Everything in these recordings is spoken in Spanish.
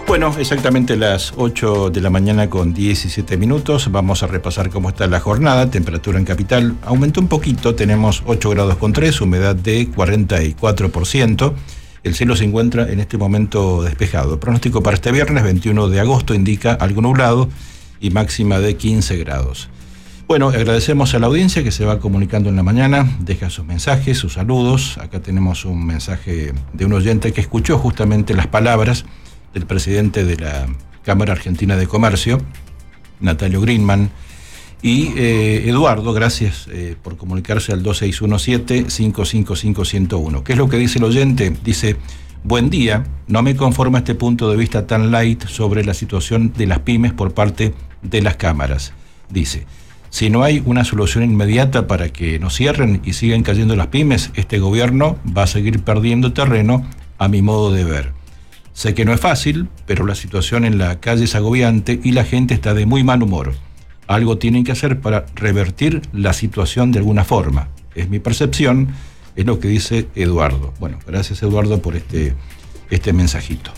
Bueno, exactamente las 8 de la mañana con 17 minutos. Vamos a repasar cómo está la jornada. Temperatura en capital aumentó un poquito. Tenemos 8 grados con 3, humedad de 44%. El cielo se encuentra en este momento despejado. El pronóstico para este viernes 21 de agosto indica algo nublado y máxima de 15 grados. Bueno, agradecemos a la audiencia que se va comunicando en la mañana, deja sus mensajes, sus saludos. Acá tenemos un mensaje de un oyente que escuchó justamente las palabras del presidente de la Cámara Argentina de Comercio, Natalio Greenman, y Eduardo, gracias por comunicarse al 2617-555-101. ¿Qué es lo que dice el oyente? Dice: buen día, no me conforma este punto de vista tan light sobre la situación de las pymes por parte de las cámaras. Dice: si no hay una solución inmediata para que no cierren y sigan cayendo las pymes, este gobierno va a seguir perdiendo terreno a mi modo de ver. Sé que no es fácil, pero la situación en la calle es agobiante y la gente está de muy mal humor. Algo tienen que hacer para revertir la situación de alguna forma. Es mi percepción, es lo que dice Eduardo. Bueno, gracias Eduardo por este mensajito.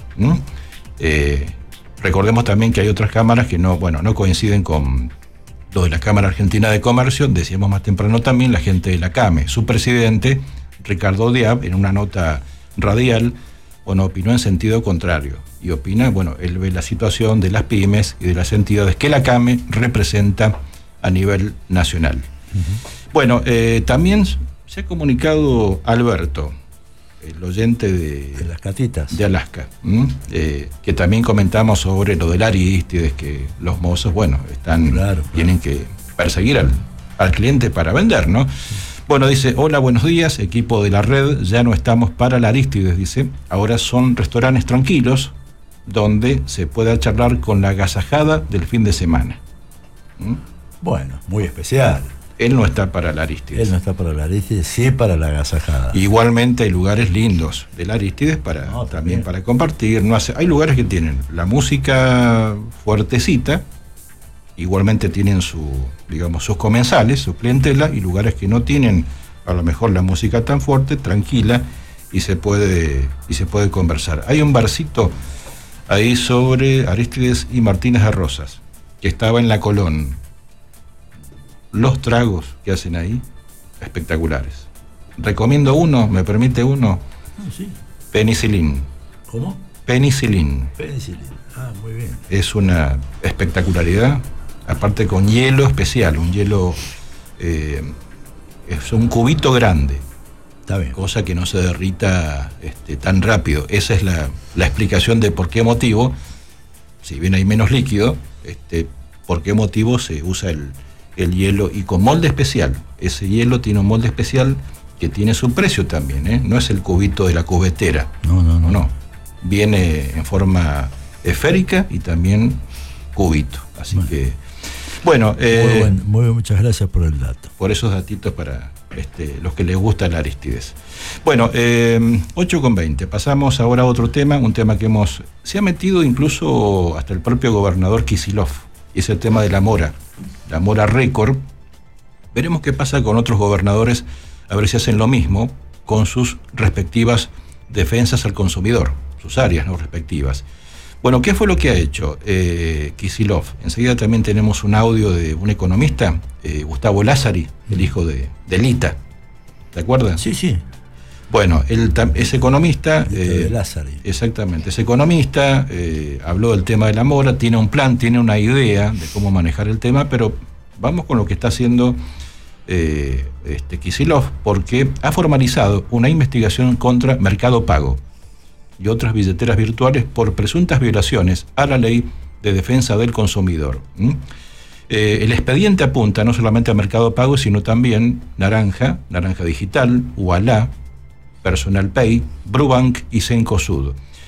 Recordemos también que hay otras cámaras que no coinciden con lo de la Cámara Argentina de Comercio. Decíamos más temprano también la gente de la CAME. Su presidente, Ricardo Diab, en una nota radial, opinó en sentido contrario. Y opina, él ve la situación de las pymes y de las entidades que la CAME representa a nivel nacional. Uh-huh. También se ha comunicado Alberto, el oyente de las catitas de Alaska, que también comentamos sobre lo del Arístides, que los mozos, tienen que perseguir al cliente para vender, ¿no? Dice: hola, buenos días, equipo de la red, ya no estamos para el Arístides, dice, ahora son restaurantes tranquilos, donde se pueda charlar con la agasajada del fin de semana. Muy especial. Él no está para el Arístides. Él no está para el Arístides, sí para la agasajada. Igualmente hay lugares lindos del Arístides también para compartir. Hay lugares que tienen la música fuertecita, igualmente tienen sus comensales, su clientela, y lugares que no tienen a lo mejor la música tan fuerte, tranquila, y se puede conversar. Hay un barcito ahí sobre Arístides y Martínez de Rosas, que estaba en la Colón. Los tragos que hacen ahí, espectaculares. Recomiendo uno, ¿me permite uno? Sí. Penicilín. ¿Cómo? Penicilín. Muy bien. Es una espectacularidad, aparte con hielo especial, un hielo, es un cubito grande. Está bien. Cosa que no se derrita tan rápido. Esa es la explicación de por qué motivo, si bien hay menos líquido, por qué motivo se usa el hielo, y con molde especial. Ese hielo tiene un molde especial que tiene su precio también, no es el cubito de la cubetera. No. Viene en forma esférica y también cubito. Así que, muchas gracias por el dato. Por esos datitos para los que les gusta el Arístides. 8:20. Pasamos ahora a otro tema, un tema que se ha metido incluso hasta el propio gobernador Kicillof, y es el tema de la mora récord. Veremos qué pasa con otros gobernadores, a ver si hacen lo mismo con sus respectivas defensas al consumidor, sus áreas respectivas. ¿Qué fue lo que ha hecho Kicillof? Enseguida también tenemos un audio de un economista, Gustavo Lázari, el hijo de Lita. ¿Te acuerdas? Sí. Él es economista. De Lázari. Exactamente, es economista, habló del tema de la mora, tiene un plan, tiene una idea de cómo manejar el tema, pero vamos con lo que está haciendo Kicillof, porque ha formalizado una investigación contra Mercado Pago y otras billeteras virtuales por presuntas violaciones a la ley de defensa del consumidor. El expediente apunta no solamente a Mercado Pago, sino también Naranja Digital, Ualá, Personal Pay, Brubank y Cencosud.